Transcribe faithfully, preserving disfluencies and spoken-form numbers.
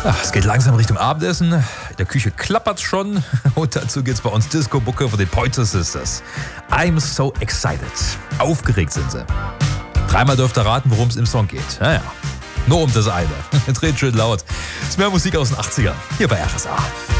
Ja, es geht langsam Richtung Abendessen. In der Küche klappert schon. Und dazu geht's bei uns Disco-Bucke von den Pointer Sisters. I'm so excited. Aufgeregt sind sie. Dreimal dürft ihr raten, worum es im Song geht. Naja, nur um das eine. Dreht schön laut. Das ist mehr Musik aus den achtzigern. Hier bei R S A.